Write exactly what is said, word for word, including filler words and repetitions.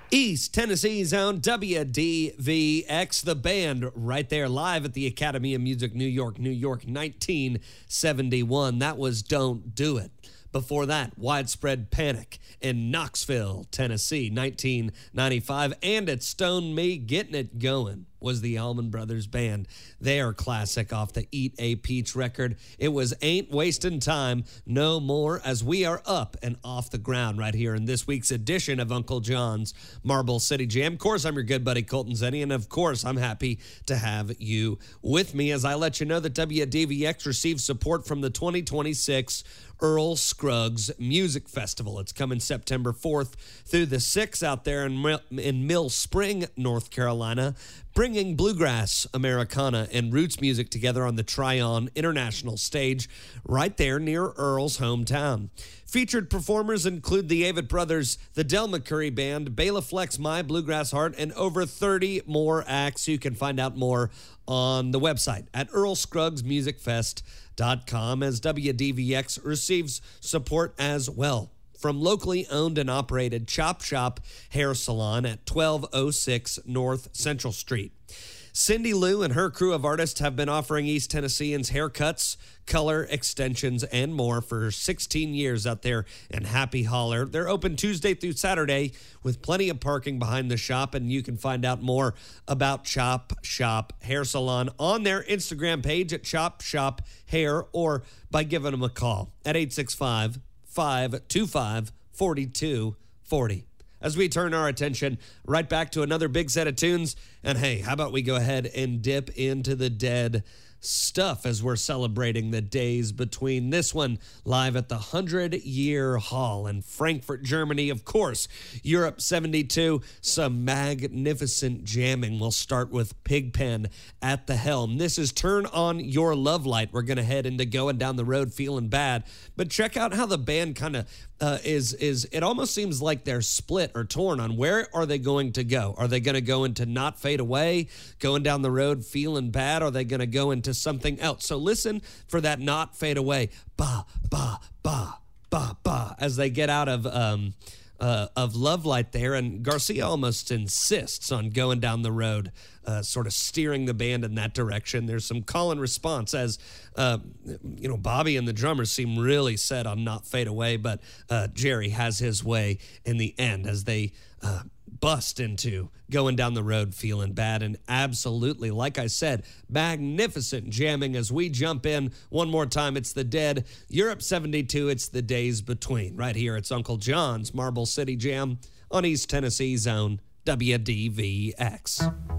East Tennessee's own W D V X, the band right there live at the Academy of Music, New York, New York, nineteen seventy-one. That was Don't Do It. Before that, Widespread Panic in Knoxville, Tennessee, nineteen ninety-five. And at Stone Me, Getting It Going was the Allman Brothers Band. Their classic off the Eat a Peach record. It was Ain't Wasting Time No More, as we are up and off the ground right here in this week's edition of Uncle John's Marble City Jam. Of course, I'm your good buddy Colton Zenny, and of course, I'm happy to have you with me as I let you know that W D V X receives support from the twenty twenty-six Earl Scruggs Music Festival. It's coming September fourth through the sixth out there in, in Mill Spring, North Carolina, bringing bluegrass, Americana, and roots music together on the Tryon International Stage right there near Earl's hometown. Featured performers include the Avett Brothers, the Del McCoury Band, Bela Fleck's My Bluegrass Heart, and over thirty more acts. You can find out more on the website at earl scruggs music fest dot com as W D V X receives support as well from locally owned and operated Chop Shop Hair Salon at twelve oh six North Central Street. Cindy Lou and her crew of artists have been offering East Tennesseans haircuts, color extensions, and more for sixteen years out there in Happy Holler. They're open Tuesday through Saturday with plenty of parking behind the shop, and you can find out more about Chop Shop Hair Salon on their Instagram page at Chop Shop Hair or by giving them a call at eight six five, five two five, four two four zero. As we turn our attention right back to another big set of tunes. And hey, how about we go ahead and dip into the dead stuff as we're celebrating the days between. This one live at the hundred-Year Hall in Frankfurt, Germany. Of course, Europe seventy-two, some magnificent jamming. We'll start with Pigpen at the helm. This is Turn On Your Love Light. We're going to head into Going Down the Road Feeling Bad. But check out how the band kind of uh, is, is, it almost seems like they're split or torn on where are they going to go. Are they going to go into Not Fade Away, Going Down the Road Feeling Bad? Are they going to go into something else? So listen for that Not Fade Away. Ba, ba, ba, ba, ba, as they get out of um, uh, of Love Light there. And Garcia almost insists on Going Down the Road, uh, sort of steering the band in that direction. There's some call and response as, uh, you know, Bobby and the drummers seem really set on Not Fade Away, but uh, Jerry has his way in the end as they uh, bust into Going Down the Road Feeling Bad. And absolutely, like I said, magnificent jamming as we jump in one more time. It's the Dead, Europe seventy-two, it's the days between. Right here, it's Uncle John's Marble City Jam on East Tennessee's own W D V X.